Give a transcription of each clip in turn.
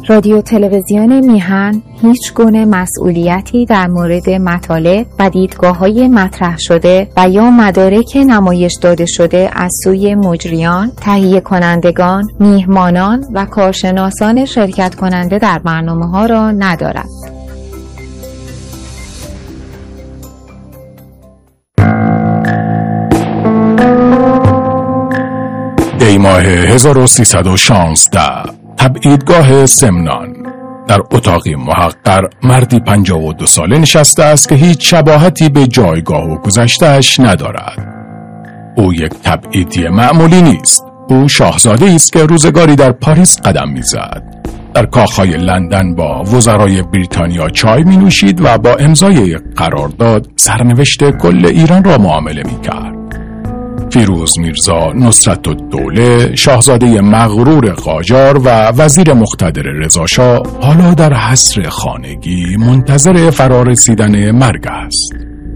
رادیو تلویزیون میهن هیچ گونه مسئولیتی در مورد مطالب و دیدگاه‌های مطرح شده و یا مدارک نمایش داده شده از سوی مجریان، تهیه کنندگان، میهمانان و کارشناسان شرکت کننده در برنامه‌ها را ندارد. دی ماه 1316 تبعیدگاه سمنان. در اتاقی محقر مردی 52 ساله نشسته است که هیچ شباهتی به جایگاه و گذشته‌اش ندارد. او یک تبعیدی معمولی نیست. او شاهزاده است که روزگاری در پاریس قدم می‌زد. در کاخهای لندن با وزرای بریتانیا چای می‌نوشید و با امضای یک قرارداد سرنوشت کل ایران را معامله می‌کرد. فیروز میرزا نصرت‌الدوله، شاهزاده مغرور قاجار و وزیر مقتدر رضاشاه، حالا در حصر خانگی منتظر فرارسیدن مرگ است.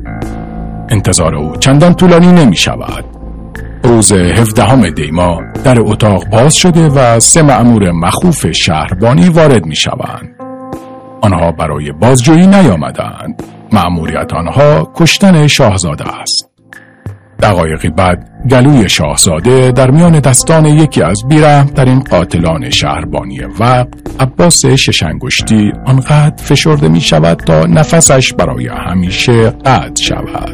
انتظار او چندان طولانی نمی شود. روز 17 دی ماه در اتاق باز شده و 3 مأمور مخوف شهربانی وارد می شوند. آنها برای بازجویی نیامدند. مأموریت آنها کشتن شاهزاده است. دقایقی بعد گلوی شاهزاده در میان دستان یکی از بی‌رحم‌ترین قاتلان شهربانی وقت، عباس شش‌انگشتی، آنقدر فشرده می شود تا نفسش برای همیشه قطع شود.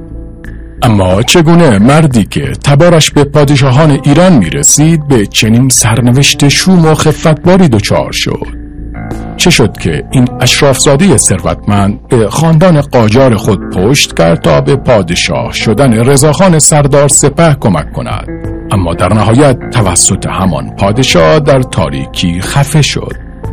اما چگونه مردی که تبارش به پادشاهان ایران می رسید به چنین سرنوشت شوم و خفتباری دچار شد؟ چه شد که این اشرافزاده ثروتمند به خاندان قاجار خود پشت کرد تا به پادشاه شدن رضاخان سردار سپه کمک کند، اما در نهایت توسط همان پادشاه در تاریکی خفه شد؟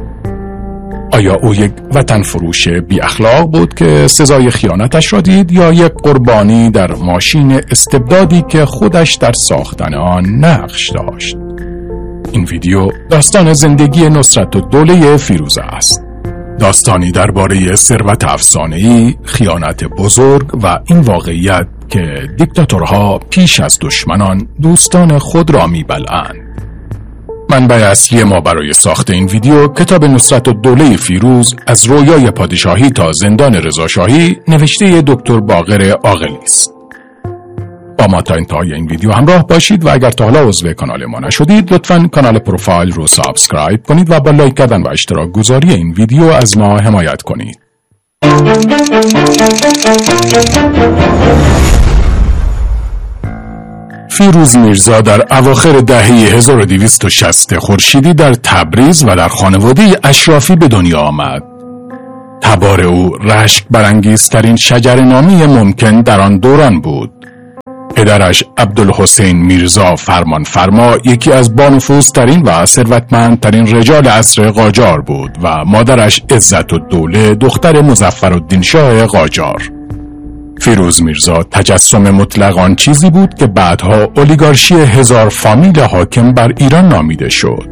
آیا او یک وطن فروش بی اخلاق بود که سزای خیانتش را دید، یا یک قربانی در ماشین استبدادی که خودش در ساختن آن نقش داشت؟ این ویدیو داستان زندگی نصرت‌الدوله فیروزه است. داستانی درباره ثروت افسانه‌ای، خیانت بزرگ و این واقعیت که دیکتاتورها پیش از دشمنان دوستان خود را می‌بلعند. منبع اصلی ما برای ساخت این ویدیو کتاب نصرت‌الدوله فیروز از رویای پادشاهی تا زندان رضاشاهی نوشته دکتر باقر عاقلی است. با ما تا انتهای این ویدیو همراه باشید و اگر تا حالا عضو کانال ما نشدید لطفاً کانال پروفایل رو سابسکرایب کنید و با لایک کردن و اشتراک گذاری این ویدیو از ما حمایت کنید. فیروز میرزا در اواخر دهه 1260 خورشیدی در تبریز و در خانواده اشرافی به دنیا آمد. تبار او رشک برانگیزترین شجره‌نامه ممکن در آن دوران بود. پدرش عبدالحسین میرزا فرمانفرما یکی از بانفوذترین و ثروتمندترین رجال عصر قاجار بود و مادرش عزت‌الدوله دختر مظفرالدین شاه قاجار. فیروز میرزا تجسم مطلق آن چیزی بود که بعدها اولیگارشی 1000 فامیل حاکم بر ایران نامیده شد.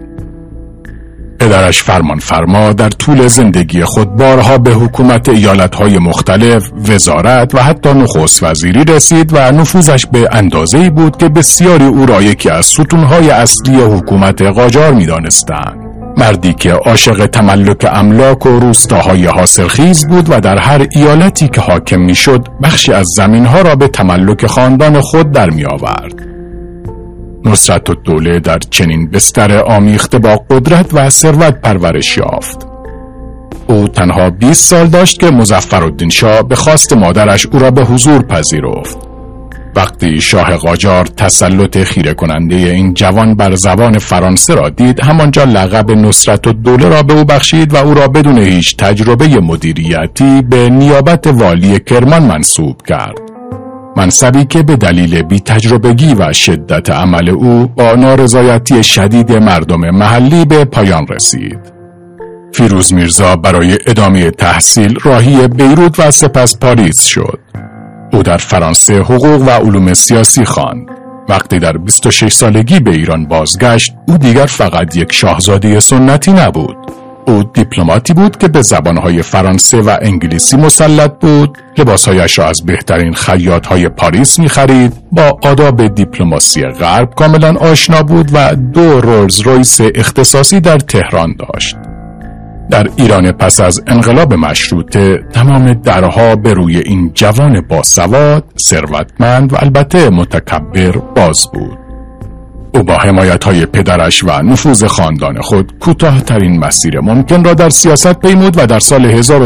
پدرش فرمانفرما در طول زندگی خود بارها به حکومت ایالتهای مختلف، وزارت و حتی نخست وزیری رسید و نفوذش به اندازه‌ای بود که بسیاری او را یکی از ستونهای اصلی حکومت قاجار می‌دانستند. مردی که عاشق تملک املاک و روستاهای حاصلخیز بود و در هر ایالتی که حاکم می‌شد بخشی از زمین‌ها را به تملک خاندان خود در می‌آورد. نصرت‌الدوله در چنین بستر آمیخته با قدرت و ثروت پرورش یافت. او تنها 20 سال داشت که مظفرالدین شاه به خواست مادرش او را به حضور پذیرفت. وقتی شاه قاجار تسلط خیره کننده این جوان بر زبان فرانسه را دید، همانجا لقب نصرت‌الدوله را به او بخشید و او را بدون هیچ تجربه مدیریتی به نیابت والی کرمان منصوب کرد. منصبی که به دلیل بی‌تجربگی و شدت عمل او با نارضایتی شدید مردم محلی به پایان رسید. فیروز میرزا برای ادامه تحصیل راهی بیروت و سپس پاریس شد. او در فرانسه حقوق و علوم سیاسی خواند. وقتی در 26 سالگی به ایران بازگشت، او دیگر فقط یک شاهزاده سنتی نبود. او دیپلماتی بود که به زبانهای فرانسه و انگلیسی مسلط بود، لباسهایش را از بهترین خیاطهای پاریس می‌خرید، با آداب دیپلماسی غرب کاملا آشنا بود و 2 رولز رویس اختصاصی در تهران داشت. در ایران پس از انقلاب مشروطه تمام درها به روی این جوان باسواد، ثروتمند و البته متکبر باز بود. او با حمایت‌های پدرش و نفوذ خاندان خود کوتاه‌ترین مسیر ممکن را در سیاست پیمود و در سال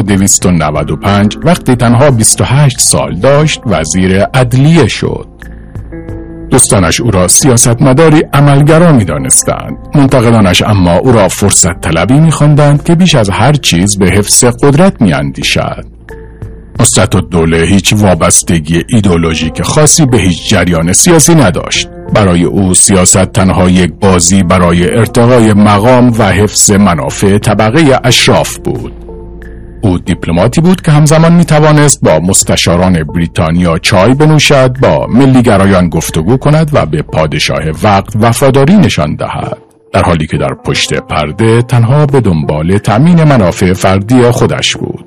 1295 وقتی تنها 28 سال داشت وزیر عدلیه شد. دوستانش او را سیاستمداری عملگرا می‌دانستند. منتقدانش اما او را فرصت طلبی می‌خواندند که بیش از هر چیز به حفظ قدرت می‌اندیشد. نصرت‌الدوله هیچ وابستگی ایدئولوژیک خاصی به هیچ جریان سیاسی نداشت. برای او سیاست تنها یک بازی برای ارتقای مقام و حفظ منافع طبقه اشراف بود. او دیپلماتی بود که همزمان می توانست با مستشاران بریتانیا چای بنوشد، با ملیگرایان گفتگو کند و به پادشاه وقت وفاداری نشان دهد، در حالی که در پشت پرده تنها به دنبال تامین منافع فردی خودش بود.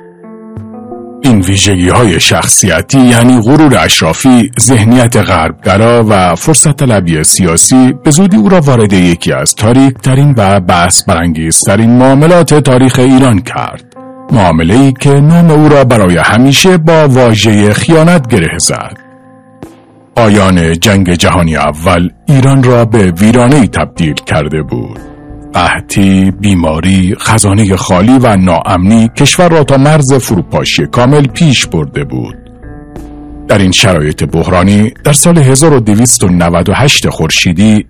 این ویژگی‌های شخصیتی یعنی غرور اشرافی، ذهنیت غربگرا و فرصت طلبی سیاسی به زودی او را وارد یکی از تاریک‌ترین و بحث برانگیزترین معاملات تاریخ ایران کرد. معامله‌ای که نام او را برای همیشه با واژه خیانت گره زد. پایان جنگ جهانی اول ایران را به ویرانه‌ای تبدیل کرده بود. قحطی، بیماری، خزانه خالی و ناامنی کشور را تا مرز فروپاشی کامل پیش برده بود. در این شرایط بحرانی در سال 1298 خورشیدی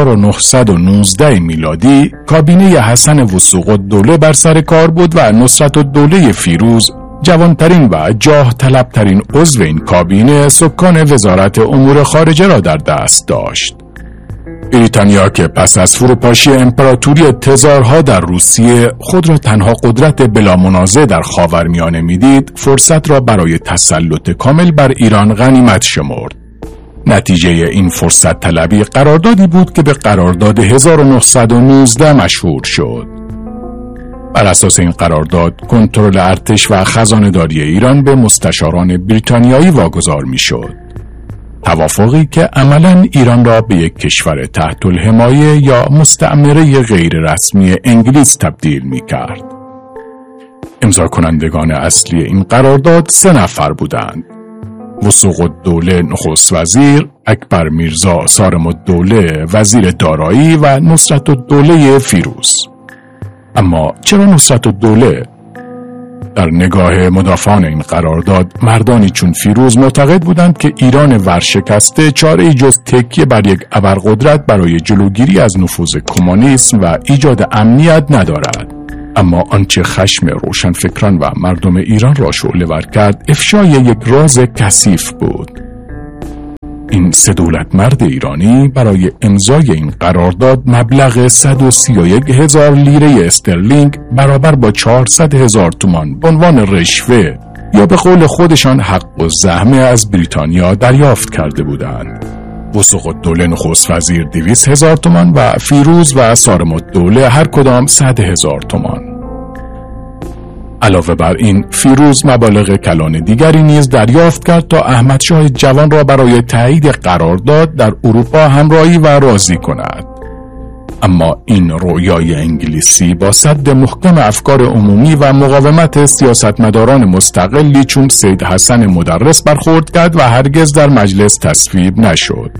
1919 میلادی کابینه حسن وثوق‌الدوله بر سر کار بود و نصرت‌الدوله فیروز جوانترین و جاه طلبترین عضو این کابینه سکان وزارت امور خارجه را در دست داشت. بریتانیا که پس از فروپاشی امپراتوری تزارها در روسیه خود را تنها قدرت بلا منازع در خاورمیانه میدید، فرصت را برای تسلط کامل بر ایران غنیمت شمرد. نتیجه این فرصت طلبی قراردادی بود که به قرارداد 1919 مشهور شد. بر اساس این قرارداد کنترل ارتش و خزانه‌داری ایران به مستشاران بریتانیایی واگذار میشد. توافقی که عملاً ایران را به یک کشور تحت الحمایه یا مستعمره غیر رسمی انگلیس تبدیل می کرد. امضا کنندگان اصلی این قرارداد 3 نفر بودند: وثوق‌الدوله نخست وزیر، اکبر میرزا صارم‌الدوله وزیر دارایی و نصرت‌الدوله فیروز. اما چرا نصرت‌الدوله؟ در نگاه مدافعان این قرارداد مردانی چون فیروز معتقد بودند که ایران ورشکسته چاره‌ای جز تکیه بر یک ابرقدرت برای جلوگیری از نفوذ کمونیسم و ایجاد امنیت ندارد. اما آنچه خشم روشنفکران و مردم ایران را شعله‌ور کرد افشای یک راز کثیف بود. این 3 دولتمرد ایرانی برای امضای این قرارداد مبلغ 131,000 لیره استرلینگ برابر با 400,000 تومان به عنوان رشوه یا به قول خودشان حق و زحمه از بریتانیا دریافت کرده بودند. وثوق‌الدوله نخست وزیر 200,000 تومان و فیروز و صارم‌الدوله هر کدام 100,000 تومان. علاوه بر این فیروز مبالغ کلان دیگری نیز دریافت کرد تا احمدشاه جوان را برای تایید قرارداد در اروپا همراهی و راضی کند. اما این رویای انگلیسی با سد محکم افکار عمومی و مقاومت سیاستمداران مستقلی چون سید حسن مدرس برخورد کرد و هرگز در مجلس تصویب نشد.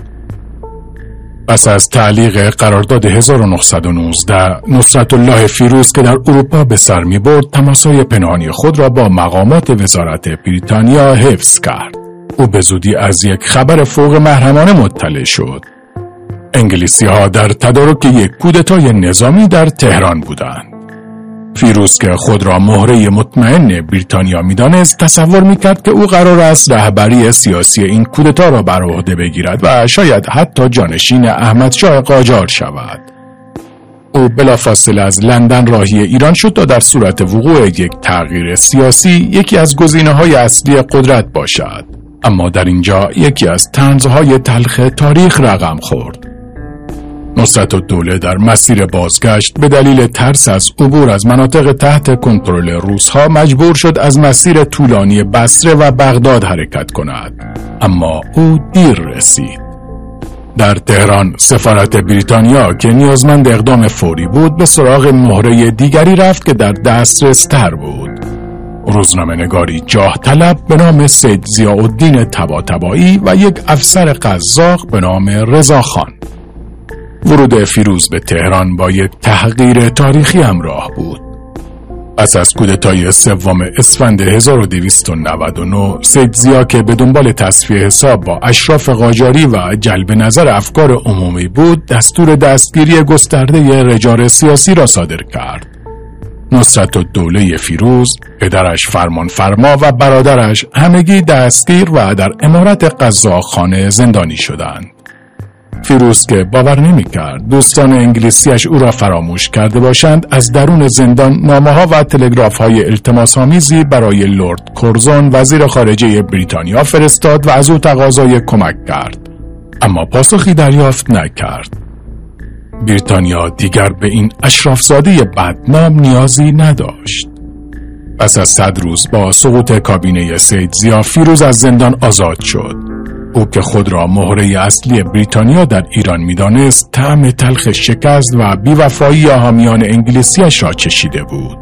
پس از تعلیق قرارداد 1919 نصرت‌الله فیروز که در اروپا به سر می‌برد تماس‌های پنهانی خود را با مقامات وزارت بریتانیا حفظ کرد. او به زودی از یک خبر فوق محرمانه مطلع شد. انگلیسی‌ها در تدارک یک کودتای نظامی در تهران بودند. فیروز که خود را مهره مطمئن بریتانیا می‌دانست تصور می‌کرد که او قرار است رهبری سیاسی این کودتا را بر عهده بگیرد و شاید حتی جانشین احمدشاه قاجار شود. او بلافاصله از لندن راهی ایران شد تا در صورت وقوع یک تغییر سیاسی یکی از گزینه‌های اصلی قدرت باشد. اما در اینجا یکی از طنزهای تلخ تاریخ رقم خورد. نصرت‌الدوله در مسیر بازگشت به دلیل ترس از عبور از مناطق تحت کنترل روس‌ها مجبور شد از مسیر طولانی بصره و بغداد حرکت کند. اما او دیر رسید. در تهران سفارت بریتانیا که نیازمند اقدام فوری بود به سراغ مهره دیگری رفت که در دسترس تر بود. روزنامه‌نگاری جاه طلب به نام سید ضیاءالدین طباطبایی و یک افسر قزاق به نام رضاخان. ورود فیروز به تهران با یک تحقیر تاریخی همراه بود. پس از کودتای 3 اسفند 1299 سید ضیا که به دنبال تصفیه حساب با اشراف قاجاری و جلب نظر افکار عمومی بود، دستور دستگیری گسترده رجال سیاسی را صادر کرد. نصرتالدوله فیروز، پدرش فرمانفرما و برادرش همگی دستگیر و در امارت قزاقخانه زندانی شدند. فیروز که باور نمی‌کرد دوستان انگلیسیش او را فراموش کرده باشند، از درون زندان نامه‌ها و تلگراف‌های التماس‌آمیزی برای لرد کورزون وزیر خارجه بریتانیا فرستاد و از او تقاضای کمک کرد، اما پاسخی دریافت نکرد. بریتانیا دیگر به این اشرافزاده بدنام نیازی نداشت. پس از 100 روز با سقوط کابینه سید ضیا، فیروز از زندان آزاد شد. او که خود را مهره اصلی بریتانیا در ایران می‌دانست، طعم تلخ شکست و بی‌وفایی حامیان انگلیسیش را چشیده بود.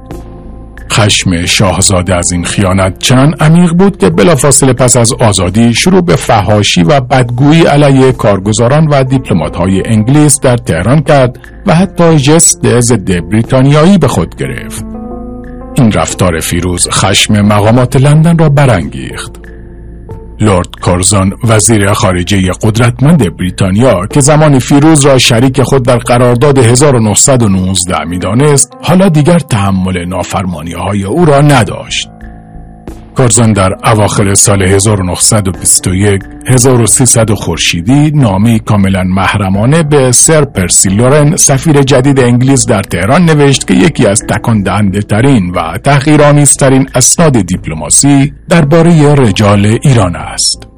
خشم شاهزاده از این خیانت چنان عمیق بود که بلافاصله پس از آزادی شروع به فحاشی و بدگویی علیه کارگزاران و دیپلمات‌های انگلیس در تهران کرد و حتی ژست ضد بریتانیایی به خود گرفت. این رفتار فیروز خشم مقامات لندن را برانگیخت. لرد کورزون وزیر خارجه قدرتمند بریتانیا که زمان فیروز را شریک خود در قرارداد 1919 می‌دانست، حالا دیگر تحمل نافرمانی‌های او را نداشت. کورزون در اواخر سال 1921 1300 خورشیدی نامه‌ای کاملا محرمانه به سر پرسی لورن سفیر جدید انگلیس در تهران نوشت که یکی از تکان‌دهنده‌ترین و تحقیرآمیزترین اسناد دیپلماسی درباره رجال ایران است.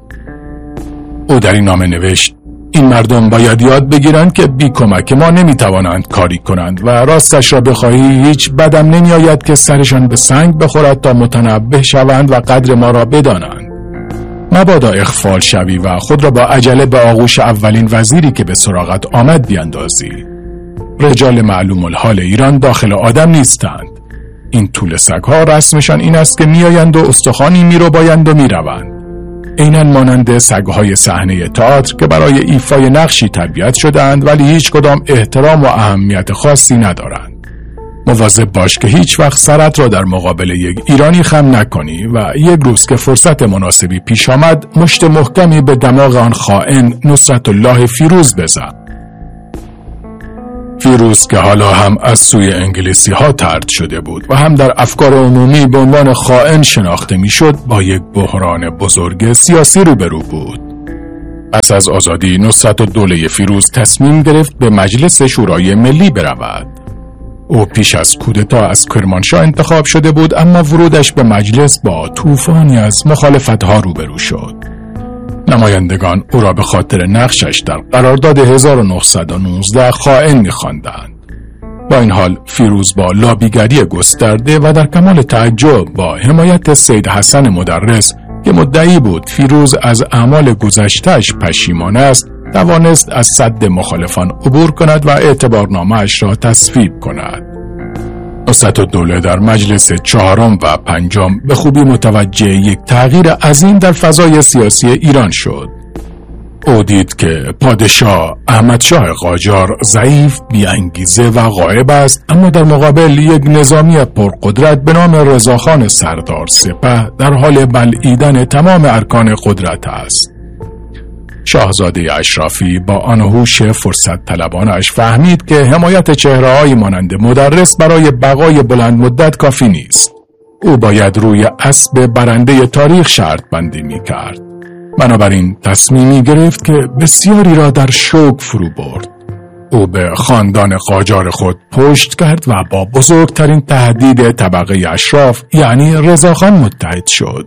او در این نامه نوشت: این مردم باید یاد بگیرند که بی کمک ما نمیتوانند کاری کنند و راستش را بخواهی هیچ بدم نمیآید که سرشان به سنگ بخورد تا متنبه شوند و قدر ما را بدانند. مبادا اغفال شوی و خود را با عجله به آغوش اولین وزیری که به سراغت آمد بیاندازی. رجال معلوم الحال ایران داخل آدم نیستند. این طول سگ‌ها رسمشان این است که میآیند و استخوانی میربایند و میروند. عیناً مانند سگ‌های صحنه تئاتر که برای ایفای نقشی تربیت شده‌اند ولی هیچ کدام احترام و اهمیت خاصی ندارند. مواظب باش که هیچ وقت سرت را در مقابل یک ایرانی خم نکنی و یک روز که فرصت مناسبی پیش آمد مشت محکمی به دماغ آن خائن نصرتالله فیروز بزن. فیروز که حالا هم از سوی انگلیسی ها طرد شده بود و هم در افکار عمومی به عنوان خائن شناخته میشد، با یک بحران بزرگ سیاسی روبرو بود. پس از آزادی نصرتالدوله فیروز تصمیم گرفت به مجلس شورای ملی برود. او پیش از کودتا از کرمانشاه انتخاب شده بود، اما ورودش به مجلس با طوفانی از مخالفت‌ها روبرو شد. نمایندگان او را به خاطر نقشش در قرارداد 1919 خائن می‌خواندند. با این حال فیروز با لابیگری گسترده و در کمال تعجب با حمایت سید حسن مدرس که مدعی بود فیروز از اعمال گذشته‌اش پشیمان است، توانست از سد مخالفان عبور کند و اعتبارنامه‌اش را تصویب کند. نصرتالدوله در مجلس 4 و 5 به خوبی متوجه یک تغییر عظیم در فضای سیاسی ایران شد. او دید که پادشاه احمدشاه قاجار ضعیف، بی‌انگیزه و غایب است، اما در مقابل یک نظامی پرقدرت به نام رضاخان سردار سپه در حال بلعیدن تمام ارکان قدرت است. شاهزاده اشرافی با آن هوش فرصت طلبانش فهمید که حمایت چهره‌هایی مانند مدرس برای بقای بلند مدت کافی نیست. او باید روی اسب برنده تاریخ شرط بندی می کرد. بنابراین تصمیمی گرفت که بسیاری را در شوک فرو برد. او به خاندان قاجار خود پشت کرد و با بزرگترین تهدید طبقه اشراف یعنی رضاخان متحد شد.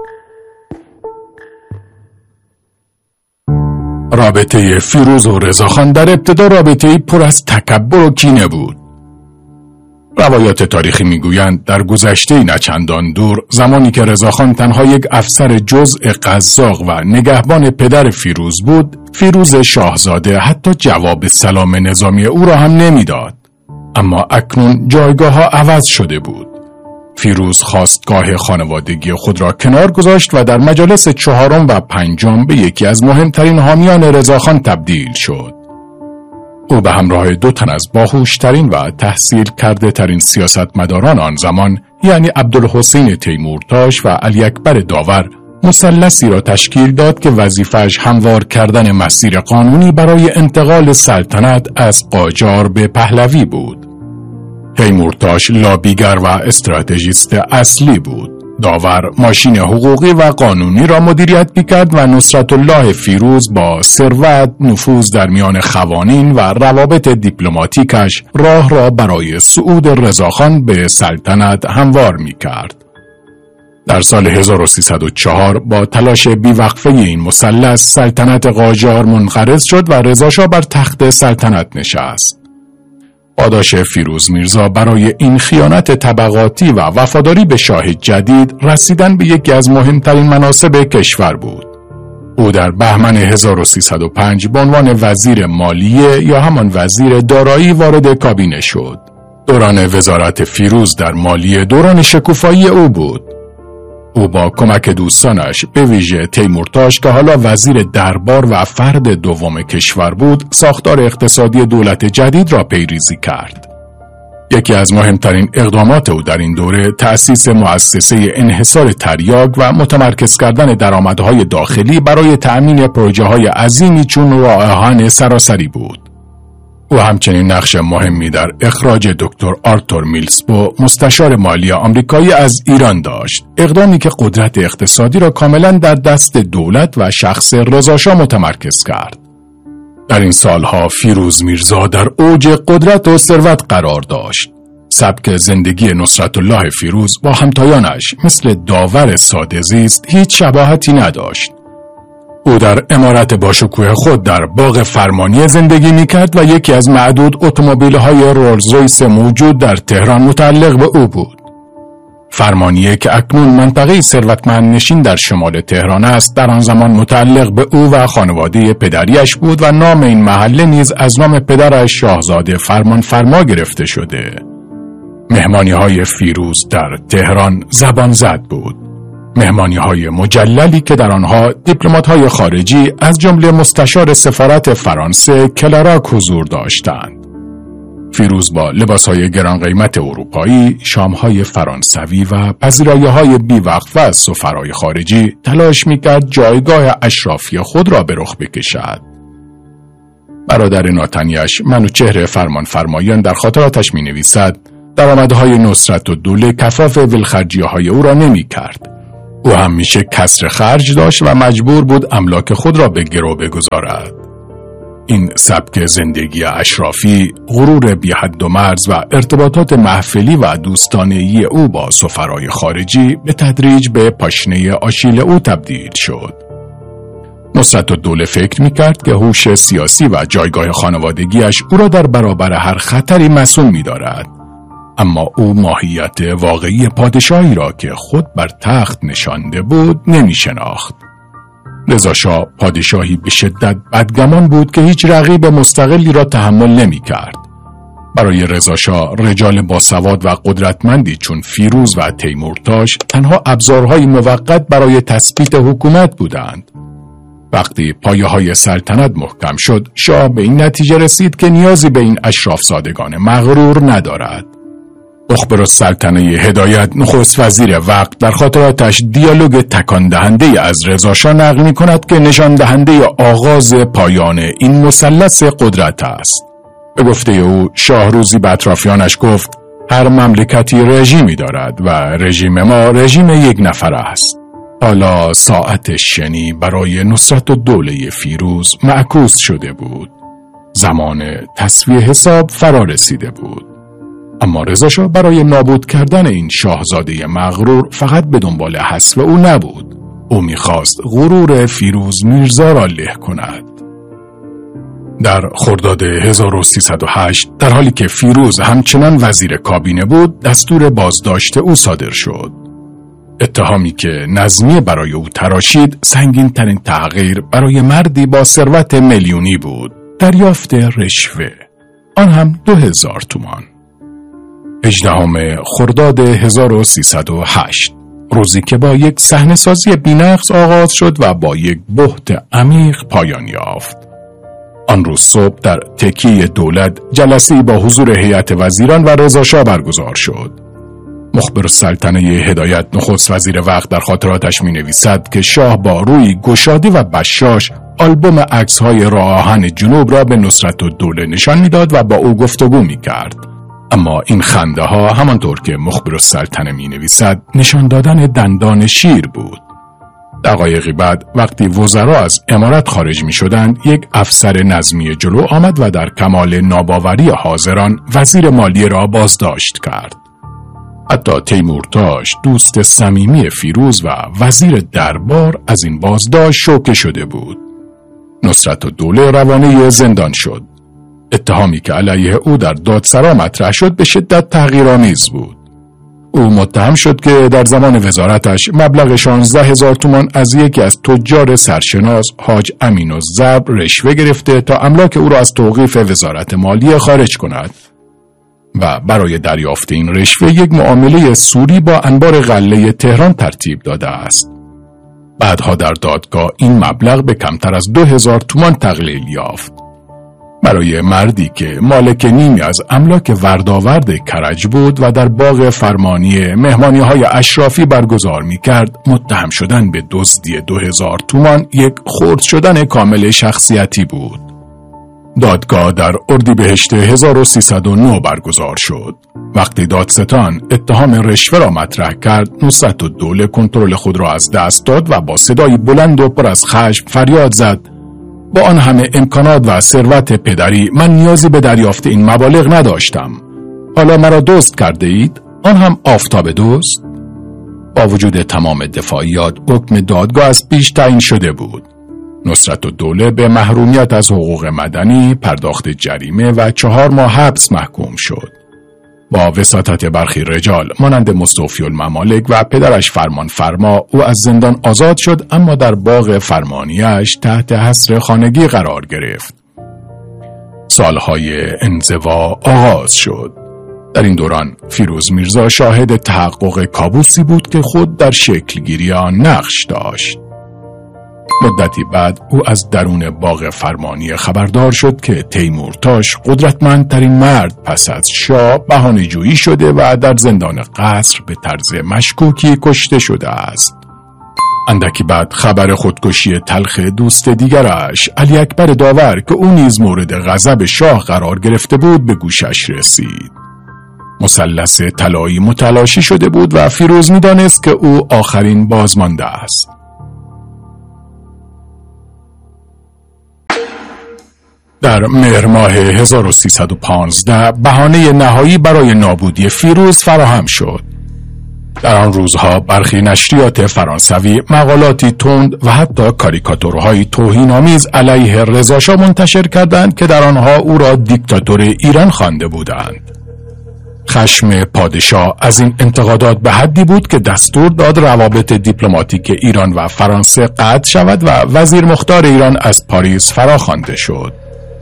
رابطه فیروز و رضاخان در ابتدا رابطه‌ای پر از تکبر و کینه بود. روایات تاریخی میگویند در گذشته نچندان دور، زمانی که رضاخان تنها یک افسر جزء قزاق و نگهبان پدر فیروز بود، فیروز شاهزاده حتی جواب سلام نظامی او را هم نمیداد. اما اکنون جایگاه ها عوض شده بود. فیروز خواستگاه خانوادگی خود را کنار گذاشت و در مجالس 4 و 5 به یکی از مهمترین حامیان رضاخان تبدیل شد. او به همراه 2 تن از باهوشترین و تحصیل کرده ترین سیاستمداران آن زمان، یعنی عبدالحسین تیمورتاش و علی اکبر داور، مثلثی را تشکیل داد که وظیفه‌اش هموار کردن مسیر قانونی برای انتقال سلطنت از قاجار به پهلوی بود. تیمورتاش لابیگر و استراتژیست اصلی بود. داور ماشین حقوقی و قانونی را مدیریت می‌کرد و نصرت الله فیروز با ثروت، نفوذ در میان خوانین و روابط دیپلماتیکش راه را برای صعود رضاخان به سلطنت هموار می‌کرد. در سال 1304 با تلاش بیوقفه این مثلث، سلطنت قاجار منقرض شد و رضاشاه بر تخت سلطنت نشست. پاداش فیروز میرزا برای این خیانت طبقاتی و وفاداری به شاه جدید رسیدن به یکی از مهمترین مناصب کشور بود. او در بهمن 1305 به عنوان وزیر مالیه یا همان وزیر دارایی وارد کابینه شد. دوران وزارت فیروز در مالیه دوران شکوفایی او بود. او با کمک دوستانش، به ویژه تیمورتاش که حالا وزیر دربار و فرد دوم کشور بود، ساختار اقتصادی دولت جدید را پیریزی کرد. یکی از مهمترین اقدامات او در این دوره تأسیس مؤسسه انحصار تریاک و متمرکز کردن درآمدهای داخلی برای تأمین پروژه‌های عظیمی چون راه آهن سراسری بود. او همچنین نقش مهمی در اخراج دکتر آرتور میلزبو، مستشار مالی آمریکایی، از ایران داشت، اقدامی که قدرت اقتصادی را کاملا در دست دولت و شخص رضاشاه متمرکز کرد. در این سالها فیروز میرزا در اوج قدرت و ثروت قرار داشت. سبک زندگی نصرت الله فیروز با همتایانش مثل داور ساده زیست هیچ شباهتی نداشت. او در عمارت باشکوه خود در باغ فرمانی زندگی می‌کرد و یکی از معدود اتومبیل‌های رولز رویس موجود در تهران متعلق به او بود. فرمانیه که اکنون منطقه ثروتمند نشین در شمال تهران است، در آن زمان متعلق به او و خانواده پدریش بود و نام این محله نیز از نام پدرش شاهزاده فرمانفرما گرفته شده. مهمانی‌های فیروز در تهران زبان زد بود. مهمانی‌های مجللی که در آنها دیپلمات‌های خارجی از جمله مستشار سفارت فرانسه کلاراک حضور داشتند. فیروز با لباس‌های گران قیمت اروپایی، شام‌های فرانسوی و پذیرایی‌های بی‌وقفه از سفرای خارجی تلاش می‌کرد جایگاه اشرافی خود را به رخ بکشد. برادر ناتنیش منوچهر فرمانفرمایان در خاطراتش می‌نویسد درآمدهای نصرتالدوله کفاف ولخرجی‌های او را نمی‌کرد. او همیشه کسر خرج داشت و مجبور بود املاک خود را به گرو بگذارد. این سبک زندگی اشرافی، غرور بی حد و مرز و ارتباطات محفلی و دوستانه‌ای او با سفرای خارجی به تدریج به پاشنه آشیل او تبدیل شد. نصرتالدوله فکر می‌کرد که هوش سیاسی و جایگاه خانوادگیش او را در برابر هر خطری مسئول می‌دارد. اما او ماهیت واقعی پادشاهی را که خود بر تخت نشانده بود نمی شناخت. رضاشاه پادشاهی به شدت بدگمان بود که هیچ رقیب مستقلی را تحمل نمی کرد. برای رضاشاه رجال باسواد و قدرتمندی چون فیروز و تیمورتاش تنها ابزارهای موقت برای تثبیت حکومت بودند. وقتی پایه‌های سلطنت محکم شد، شاه به این نتیجه رسید که نیازی به این اشرافزادگان مغرور ندارد. مخبرالسلطنه هدایت، نخست وزیر وقت، در خاطراتش دیالوگ تکان دهنده از رضاشاه نقل می‌کند که نشان دهنده آغاز پایان این مثلث قدرت است. به گفته او، شاه روزی به اطرافیانش گفت: هر مملکتی رژیمی دارد و رژیم ما رژیم یک نفر است. حالا ساعت شنی برای نصرتالدوله فیروز معکوس شده بود. زمان تسویه حساب فرا رسیده بود. اما رضاشاه برای نابود کردن این شاهزاده مغرور فقط به دنبال حذف او نبود. او می‌خواست غرور فیروز میرزا را له کند. در خرداد 1308 در حالی که فیروز همچنان وزیر کابینه بود، دستور بازداشت او صادر شد. اتهامی که نظمیه برای او تراشید سنگین ترین تغییر برای مردی با ثروت میلیونی بود: دریافت رشوه، آن هم 2000 تومان. 18 خرداد 1308، روزی که با یک صحنه‌سازی بی‌نقص آغاز شد و با یک بهت عمیق پایان یافت. آن روز صبح در تکیه دولت جلسه‌ای با حضور هیئت وزیران و رضاشاه برگزار شد. مخبرالسلطنه هدایت نخست وزیر وقت در خاطراتش می‌نویسد که شاه با روی گشادی و بشاش آلبوم عکس‌های راه آهن جنوب را به نصرتالدوله نشان می‌داد و با او گفتگو می‌کرد. اما این خنده ها همانطور که مخبرالسلطنه می‌نویسد نشان دادن دندان شیر بود. دقایقی بعد وقتی وزرا از امارت خارج می‌شدند، یک افسر نظمیه جلو آمد و در کمال ناباوری حاضران وزیر مالیه را بازداشت کرد. حتی تیمورتاش، دوست صمیمی فیروز و وزیر دربار، از این بازداشت شوکه شده بود. نصرتالدوله روانه زندان شد. اتهامی که علیه او در دادسرا مطرح شد به شدت تحقیرآمیز بود. او متهم شد که در زمان وزارتش مبلغ 16,000 تومان از یکی از تجار سرشناس حاج امین الزبر رشوه گرفته تا املاک او را از توقیف وزارت مالیه خارج کند و برای دریافت این رشوه یک معامله سوری با انبار غله تهران ترتیب داده است. بعدها در دادگاه این مبلغ به کمتر از 2000 تومان تقلیل یافت. برای مردی که مالک نیمی از املاک وردآورد کرج بود و در باغ فرمانی مهمانی‌های اشرافی برگزار می‌کرد، متهم شدن به دزدی 2000 تومان یک خرد شدن کامل شخصیتی بود. دادگاه در اردیبهشت 1309 برگزار شد. وقتی دادستان اتهام رشوه را مطرح کرد، نصرتالدوله کنترل خود را از دست داد و با صدای بلند و پر از خشم فریاد زد: با آن همه امکانات و ثروت پدری من نیازی به دریافت این مبالغ نداشتم. حالا مرا دزد کرده اید، آن هم آفتاب دزد؟ با وجود تمام دفاعیات، حکم دادگاه از پیش تعیین شده بود. نصرتالدوله به محرومیت از حقوق مدنی، پرداخت جریمه و 4 ماه حبس محکوم شد. با وساطت برخی رجال مانند مستوفی الممالک و پدرش فرمانفرما، او از زندان آزاد شد، اما در باغ فرمانیش تحت حصر خانگی قرار گرفت. سالهای انزوا آغاز شد. در این دوران فیروز میرزا شاهد تحقق کابوسی بود که خود در شکلگیری آن نقش داشت. مدتی بعد او از درون باغ فرمانی خبردار شد که تیمورتاش، قدرتمندترین مرد پس از شاه، بهانه‌جویی شده و در زندان قصر به طرز مشکوکی کشته شده است. اندکی بعد خبر خودکشی تلخ دوست دیگرش، علی اکبر داور، که او نیز مورد غضب شاه قرار گرفته بود، به گوشش رسید. مثلث طلایی متلاشی شده بود و فیروز می‌دانست که او آخرین بازمانده است. در مهر ماه 1315 بهانه نهایی برای نابودی فیروز فراهم شد. در آن روزها برخی نشریات فرانسوی مقالاتی تند و حتی کاریکاتورهای توهین‌آمیز علیه رضاشاه منتشر کردند که در آنها او را دیکتاتور ایران خوانده بودند. خشم پادشاه از این انتقادات به حدی بود که دستور داد روابط دیپلماتیک ایران و فرانسه قطع شود و وزیر مختار ایران از پاریس فراخوانده شد.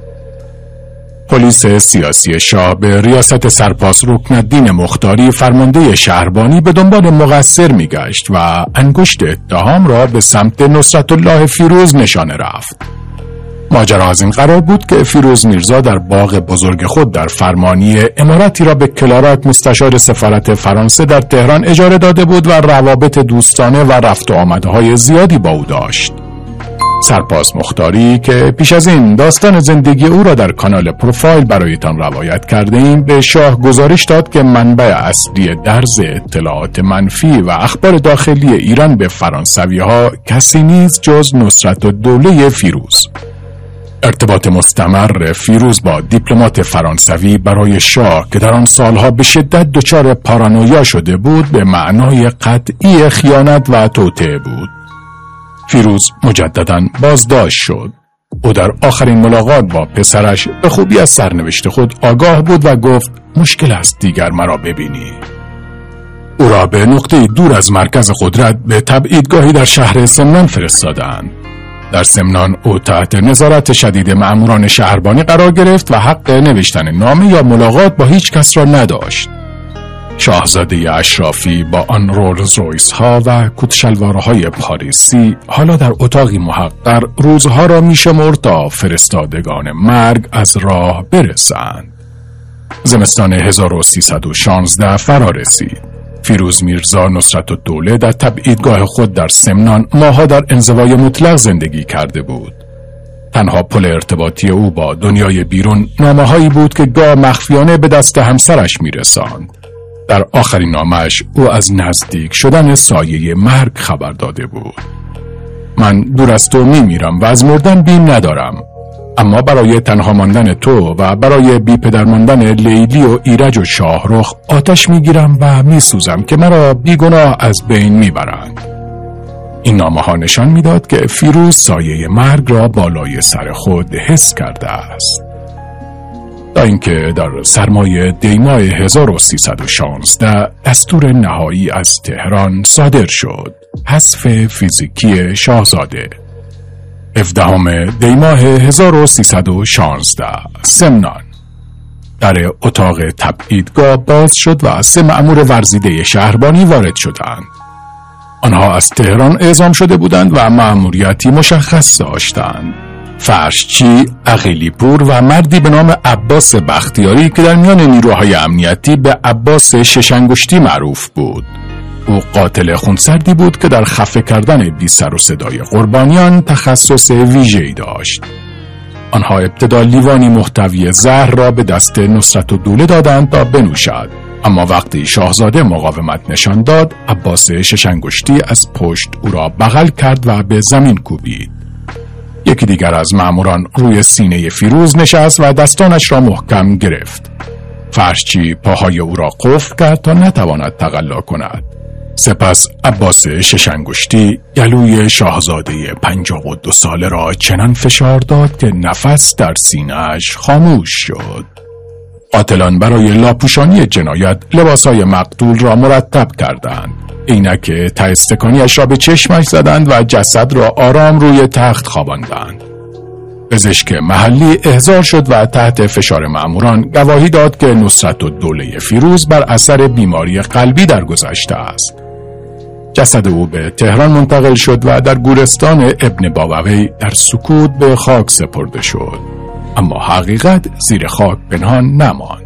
پلیس سیاسی شاه به ریاست سرپاس رکنالدین مختاری، فرمانده شهربانی، به دنبال مقصر میگشت و انگشت اتهام را به سمت نصرتالله فیروز نشانه رفت. ماجرا از این قرار بود که فیروز میرزا در باغ بزرگ خود در فرمانی عمارتی را به کلاراک، مستشار سفارت فرانسه در تهران، اجاره داده بود و روابط دوستانه و رفت و آمدهای زیادی با او داشت. سرپاس مختاری که پیش از این داستان زندگی او را در کانال پروفایل برایتان روایت کرده ایم، به شاه گزارش داد که منبع اصلی درز اطلاعات منفی و اخبار داخلی ایران به فرانسوی ها کسی نیست جز نصرتالدوله فیروز. ارتباط مستمر فیروز با دیپلمات فرانسوی برای شاه که در آن سالها به شدت دچار پارانویا شده بود، به معنای قطعی خیانت و توطئه بود. فیروز مجدداً بازداشت شد. او در آخرین ملاقات با پسرش به خوبی از سرنوشت خود آگاه بود و گفت مشکل است دیگر مرا ببینی. او را به نقطه دور از مرکز قدرت به تبعیدگاهی در شهر سمنان فرستادند. در سمنان او تحت نظارت شدید مأموران شهربانی قرار گرفت و حق نوشتن نامه یا ملاقات با هیچ کس را نداشت. شاهزاده اشرافی با آن رولز رویس ها و کت شلوارهای پاریسی حالا در اتاقی محقر روزها را میشمرد تا فرستادگان مرگ از راه برسند. زمستان 1316 فرا رسید. فیروز میرزا نصرتالدوله در تبعیدگاه خود در سمنان ماها در انزوای مطلق زندگی کرده بود. تنها پل ارتباطی او با دنیای بیرون نامه‌هایی بود که گاه مخفیانه به دست همسرش میرساند. در آخرین نامش او از نزدیک شدن سایه مرگ خبر داده بود. من دور از تو میمیرم و از مردن بیم ندارم، اما برای تنها ماندن تو و برای بی پدر ماندن لیلی و ایرج و شاهرخ آتش میگیرم و میسوزم که مرا بیگناه از بین میبرند. این نامه ها نشان میداد که فیروز سایه مرگ را بالای سر خود حس کرده است. تا اینکه در سرمای دیماه 1316 دستور نهایی از تهران صادر شد، حذف فیزیکی شاهزاده. 17 دیماه 1316 سمنان. در اتاق تبعیدگاه باز شد و 3 مأمور ورزیده شهربانی وارد شدند. آنها از تهران اعزام شده بودند و مأموریتی مشخص داشتند. فرشچی، عقیلی‌پور و مردی به نام عباس بختیاری که در میان نیروهای امنیتی به عباس شش‌انگشتی معروف بود. او قاتل خونسردی بود که در خفه کردن بی سر و صدای قربانیان تخصص ویژه‌ای داشت. آنها ابتدا لیوانی محتوی زهر را به دست نصرتالدوله دادند تا بنوشد، اما وقتی شاهزاده مقاومت نشان داد، عباس شش‌انگشتی از پشت او را بغل کرد و به زمین کوبید. یکی دیگر از مأموران روی سینه فیروز نشست و دستانش را محکم گرفت. فرشچی پاهای او را قفل کرد تا نتواند تقلا کند. سپس عباس شش‌انگشتی گلوی شاهزاده 52 ساله را چنان فشار داد که نفس در سینه‌اش خاموش شد. قاتلان برای لاپوشانی جنایت لباسای مقتول را مرتب کردند. عینک ته استکانی‌اش را به چشمش زدند و جسد را آرام روی تخت خواباندند. پزشک محلی احضار شد و تحت فشار مأموران گواهی داد که نصرتالدوله فیروز بر اثر بیماری قلبی درگذشته است. جسد او به تهران منتقل شد و در گورستان ابن بابوی در سکوت به خاک سپرده شد، اما حقیقت زیر خاک پنهان نماند.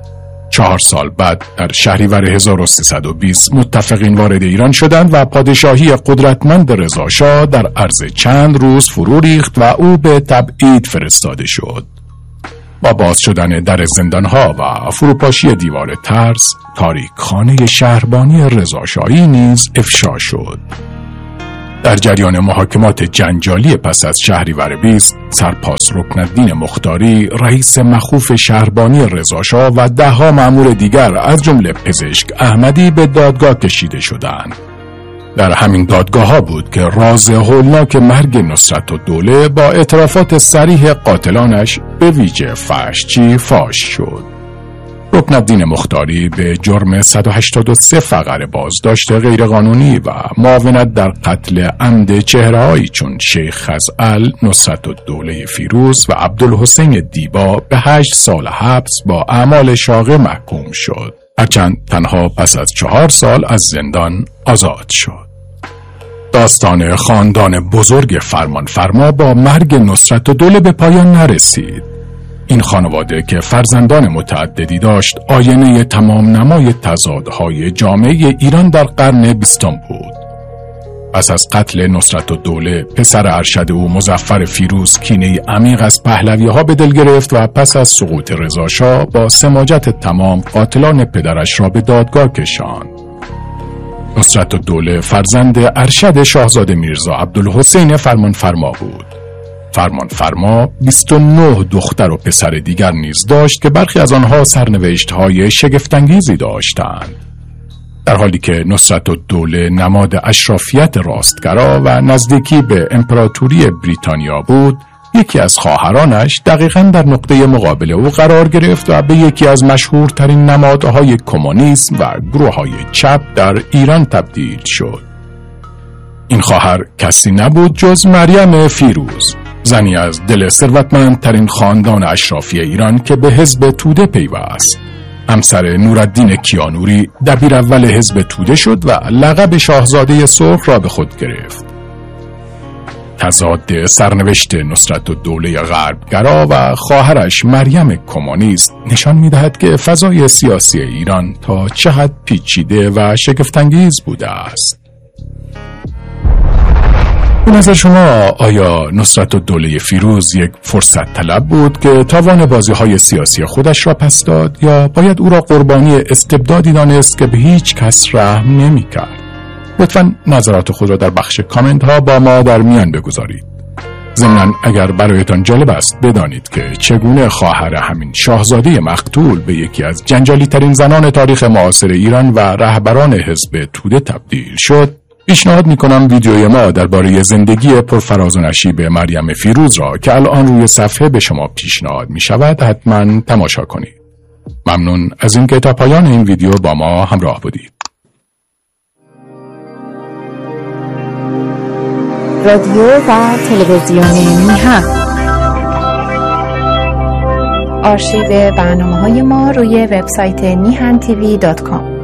4 سال بعد در شهریور 1320 متفقین وارد ایران شدند و پادشاهی قدرتمند رضاشاه در عرض چند روز فرو ریخت و او به تبعید فرستاده شد. با باز شدن در زندانها و فروپاشی دیوار ترس، تاریکخانه شهربانی رضاشاهی نیز افشا شد. در جریان محاکمات جنجالی پس از شهریور 20، سرپاس رکنالدین مختاری، رئیس مخوف شهربانی رضاشاه و 10 مأمور دیگر از جمله پزشک احمدی به دادگاه کشیده شدند. در همین دادگاه‌ها بود که راز هولناک مرگ نصرتالدوله با اعترافات صریح قاتلانش به ویژه فرشچی فاش شد. رکنالدین مختاری به جرم 183 فقره بازداشت غیرقانونی و معاونت در قتل عمد چهره‌هایی چون شیخ خزعل، نصرتالدوله فیروز و عبدالحسین دیبا به 8 سال حبس با اعمال شاقه محکوم شد، هرچند تنها پس از 4 سال از زندان آزاد شد. داستان خاندان بزرگ فرمانفرما با مرگ نصرتالدوله به پایان نرسید. این خانواده که فرزندان متعددی داشت، آینه تمام نمای تضادهای جامعه ایران در قرن 20 بود. پس از قتل نصرتالدوله، پسر ارشد او مظفر فیروز کینه عمیق از پهلوی‌ها به دل گرفت و پس از سقوط رضاشاه با سماجت تمام قاتلان پدرش را به دادگاه کشاند. نصرتالدوله فرزند ارشد شاهزاده میرزا عبدالحسین فرمانفرما بود. فرمانفرما 29 دختر و پسر دیگر نیز داشت که برخی از آنها سرنوشت‌های شگفت‌انگیزی داشتند. در حالی که نصرتالدوله نماد اشرافیت راستگرا و نزدیکی به امپراتوری بریتانیا بود، یکی از خواهرانش دقیقاً در نقطه مقابل او قرار گرفت و به یکی از مشهورترین نمادهای کمونیسم و گروه‌های چپ در ایران تبدیل شد. این خواهر کسی نبود جز مریم فیروز، زنی از دل ثروتمندترین خاندان اشرافی ایران که به حزب توده پیوست. همسر نورالدین کیانوری دبیر اول حزب توده شد و لقب شاهزاده سرخ را به خود گرفت. تضاد سرنوشت نصرالدوله غربگرا و خواهرش مریم کمونیست نشان می‌دهد که فضای سیاسی ایران تا چه حد پیچیده و شگفت‌انگیز بوده است. به نظر شما آیا نصرالدوله فیروز یک فرصت طلب بود که تاوان بازی‌های سیاسی خودش را پس داد، یا باید او را قربانی استبدادی دانست که به هیچ کس رحم نمی‌کرد؟ لطفاً نظرات خود را در بخش کامنت ها با ما در میان بگذارید. ضمناً اگر برایتان جالب است بدانید که چگونه خواهر همین شاهزاده مقتول به یکی از جنجالی ترین زنان تاریخ معاصر ایران و رهبران حزب توده تبدیل شد، پیشنهاد می‌کنم ویدیوی ما درباره زندگی پرفراز و نشیب مریم فیروز را که الان روی صفحه به شما پیشنهاد می‌شود حتماً تماشا کنید. ممنون از اینکه تا پایان این ویدیو با ما همراه بودید. رادیو و تلویزیون میهن. آرشیو برنامه‌های ما روی وبسایت mihan tv.com